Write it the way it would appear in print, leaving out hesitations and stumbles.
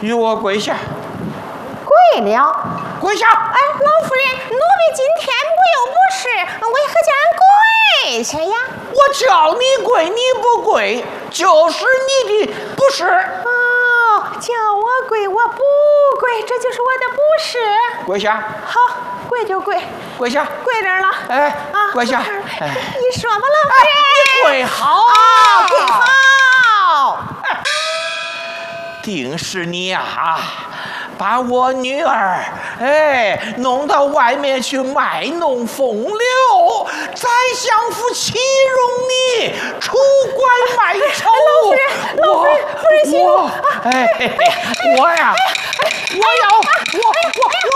与我跪下。 跪了。 跪下。 哎，老夫人，奴婢今天不有不是，为何叫人跪下呀？ 我叫你跪，你不跪，就是你的不是。 哦，叫我跪，我不跪，这就是我的不是。 跪下。 好，跪就跪。 跪下。 跪这儿了。 哎， 啊， 跪下。 哎，你说吧，老夫人。 你跪好。 啊，跪好。 定是你啊！把我女儿弄到外面去卖弄风流，宰相府岂容你出关卖丑？ 老夫人， 我呀，我